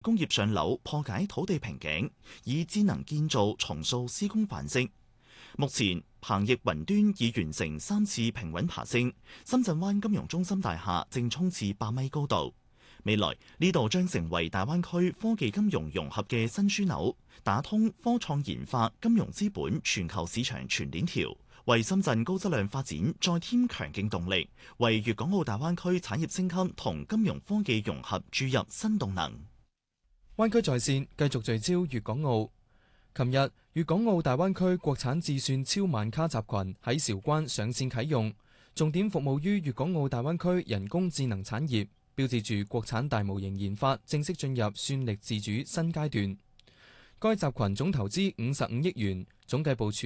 工業上樓破解土地瓶頸，以智能建造重塑施工範式。目前，鵬翼雲端已完成3次平穩爬升，深圳灣金融中心大廈正衝刺8米高度。未來呢度將成為大灣區科技金融融合嘅新樞紐，打通科創研發、金融資本全球市場全鏈條，為深圳高質量發展再添強勁動力，為粵港澳大灣區產業升級同金融科技融合注入新動能。 灣區在線繼續聚焦粵港澳。琴日，粵港澳大灣區國產智算超萬卡集群喺韶關上線啟用，重點服務於粵港澳大灣區人工智能產業，標誌住國產大模型研發正式進入算力自主新階段。該集群總投資55億元，總計部署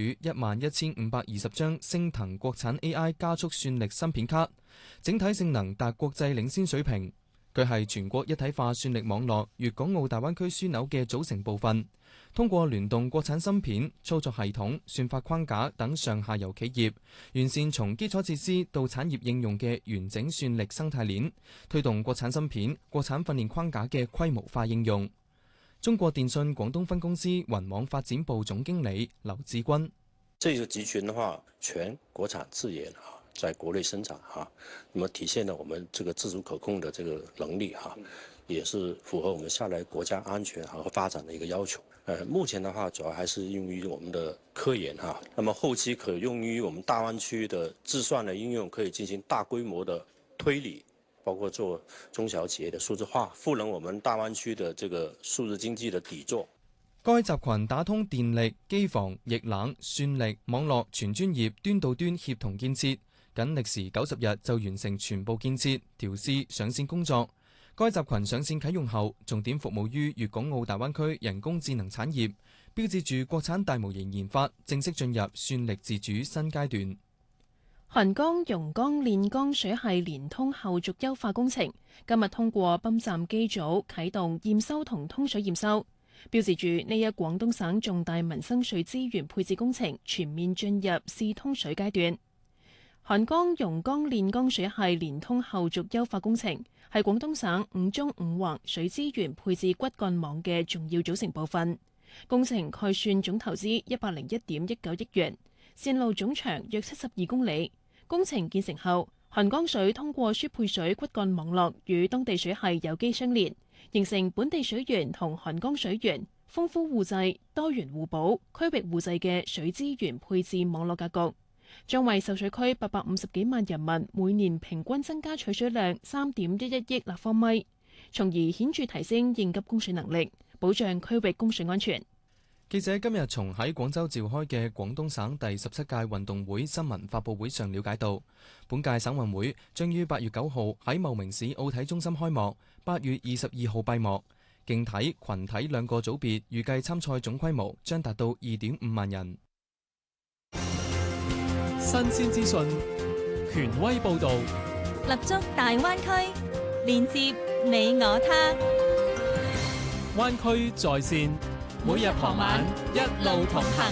11520張升騰國產 AI 加速算力芯片卡，整體性能達國際領先水平。佢係全國一體化算力網絡粵港澳大灣區樞紐嘅組成部分，通過聯動國產芯片、操作系統、算法框架等上下游企業，完善從基礎設施到產業應用嘅完整算力生態鏈，推動國產芯片、國產訓練框架嘅規模化應用。中國電信廣東分公司雲網發展部總經理劉志軍： 這個集群的話，全國產自研在國內生產那麼體現了我們這個自主可控的這個能力也是符合我們下來國家安全和發展的一個要求。目前的話主要還是用於我們的科研那麼後期可用於我們大灣區的智算的應用，可以進行大規模的推理，包括做中小企業的數字化，賦能我們大灣區的這個數字經濟的底座。 該集群打通電力、機房、液冷、算力、網絡全專業端到端協同建設，僅歷時90日就完成全部建設、調試、上線工作。該集群上線啟用後，重點服務於粵港澳大灣區人工智能產業，標誌住國產大模型研發正式進入算力自主新階段。 韓江容江煉江水系連通後續優化工程今日通過泵站機組啟動驗收同通水驗收，標誌住呢一廣東省重大民生水資源配置工程全面進入試通水階段。韓江容江煉江水系連通後續優化工程係廣東省5縱5橫水資源配置骨幹網嘅重要組成部分。工程概算總投資101.19億元，線路總長約72公里。工程建成後，韓江水通過輸配水骨幹網絡與當地水系有機相連，形成本地水源同韓江水源豐富互濟、多元互補、區域互濟嘅水資源配置網絡格局。將為受水區850幾萬人民每年平均增加取水量3.11億立方米，從而顯著提升應急供水能力，保障區域供水安全。 記者今日從喺廣州召開嘅廣東省第17屆運動會新聞發佈會上了解到，本屆省運會將於8月9號喺茂名市奧體中心開幕，8月22號閉幕。競體、群體兩個組別預計參賽總規模將達到2.5萬人。 新鮮資訊，權威報導， 立足大灣區，連接你我他。 灣區在線，每日傍晚一路同行。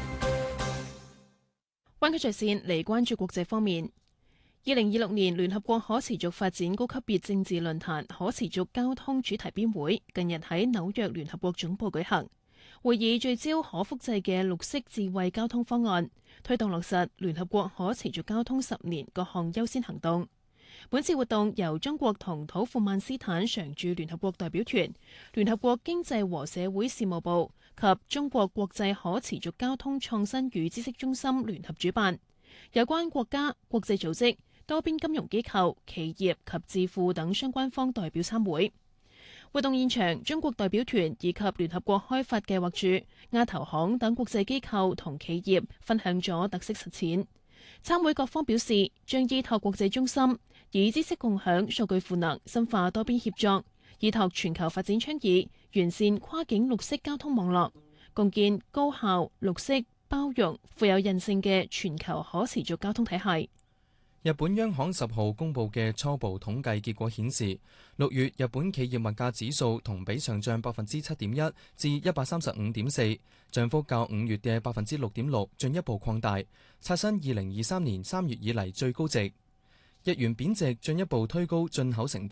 灣區在線嚟關注國際方面。2026年聯合國可持續發展高級別政治論壇可持續交通主題邊會近日喺紐約聯合國總部舉行。會議聚焦可複製嘅綠色智慧交通方案，推動落實聯合國可持續交通10年各項優先行動。本次活動由中國同土庫曼斯坦常駐聯合國代表團、聯合國經濟和社會事務部及中國國際可持續交通創新與知識中心聯合主辦。有關國家、國際組織、多邊金融機構、企業及智庫等相關方代表參會。活動現場，中國代表團以及聯合國開發計劃署、亞投行等國際機構同企業分享咗特色實踐。參會各方表示，將依託國際中心，以知識共享、數據賦能，深化多邊協作，依託全球發展倡議，完善跨境綠色交通網絡，共建高效、綠色、包容、富有韌性嘅全球可持續交通體系。 日本央行10號公佈嘅初步統計結果顯示，6月日本企業物價指數同比上漲7.1%至135.4，漲幅較5月嘅6.6%進一步擴大，刷新2023年3月以嚟最高值。日元貶值進一步推高進口成本，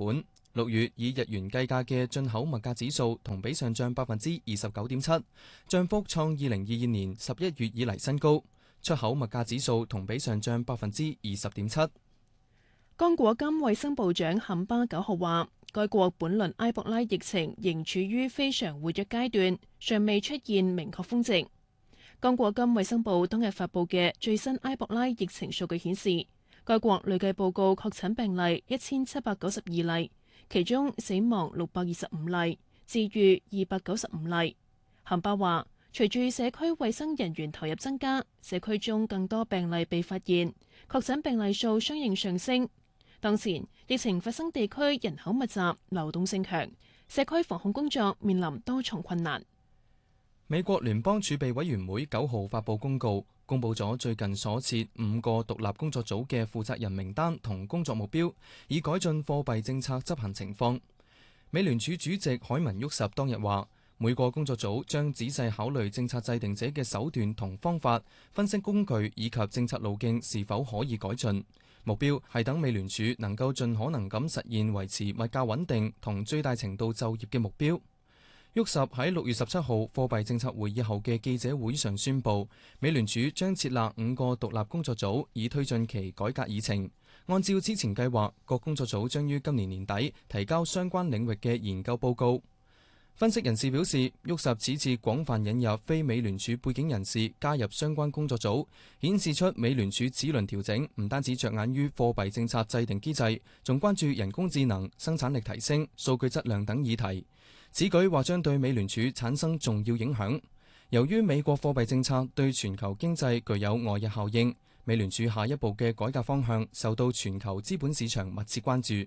6月以日元計價嘅進口物價指數同比上漲29.7%，漲幅創2022年11月以嚟新高。出口物價指數同比上漲20.7%。 剛果金衛生部長坎巴9號話，該國本輪埃博拉疫情仍處於非常活躍階段，尚未出現明確峰值。剛果金衛生部當日發布嘅最新埃博拉疫情數據顯示，該國累計報告確診病例1792例，其中死亡625例，治愈295例。坎巴話，隨住社區衛生人員投入增加，社區中更多病例被發現，確診病例數相應上升。當前疫情發生地區人口密集、流動性強，社區防控工作面臨多重困難。 美國聯邦儲備委員會9號發布公告，公佈咗最近所設5個獨立工作組嘅負責人名單同工作目標，以改進貨幣政策執行情況。美聯儲主席海文沃什當日話，每個工作組將仔細考慮政策制定者嘅手段同方法，分析工具以及政策路徑是否可以改進。目標係等美聯儲能夠盡可能咁實現維持物價穩定同最大程度就業嘅目標。沃什喺6月17號貨幣政策會議後嘅記者會上宣布，美聯儲將設立5個獨立工作組，以推進其改革議程。按照之前計劃，各工作組將於今年年底提交相關領域嘅研究報告。分析人士表示，沃什此次廣泛引入非美聯儲背景人士加入相關工作組，顯示出美聯儲此輪調整唔單止着眼於貨幣政策制定機制，仲關注人工智能、生產力提升、數據質量等議題。此舉或將對美聯儲產生重要影響。由於美國貨幣政策對全球經濟具有外溢效應，美聯儲下一步嘅改革方向受到全球資本市場密切關注。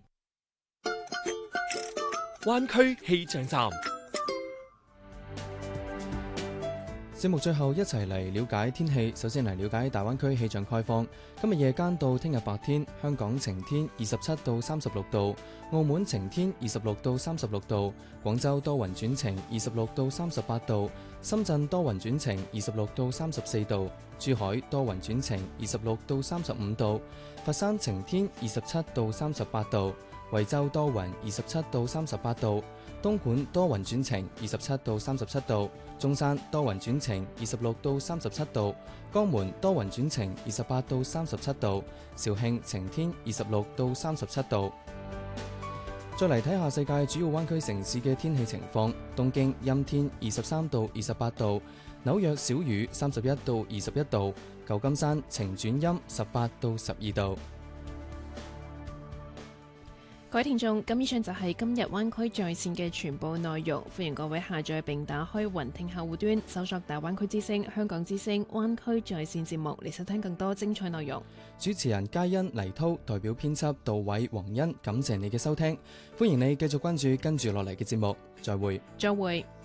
灣區氣象站。 節目最後一齊嚟了解天氣。首先嚟了解大灣區氣象概況。今日夜間到聽日白天，香港晴天27到36度，澳門晴天26到36度，廣州多雲轉晴26到38度，深圳多雲轉晴26到34度，珠海多雲轉晴26到35度，佛山晴天27到38度，惠州多雲27到38度，東莞多雲轉晴27到37度，中山多雲轉晴26到37度，江門多雲轉晴28到37度，肇慶晴天26到37度。再嚟睇下世界主要灣區城市嘅天氣情況。東京陰天23到28度，紐約小雨31到21度，舊金山晴轉陰18到12度。 各位聽眾，咁以上就係今日灣區在線嘅全部內容。歡迎各位下載並打開雲聽客戶端，搜索大灣區之聲、香港之聲、灣區在線節目嚟收聽更多精彩內容。 主持人嘉欣、黎濤，代表編輯杜偉、黃欣，感謝你嘅收聽。歡迎你繼續關注跟住落嚟嘅節目。再會。 再會。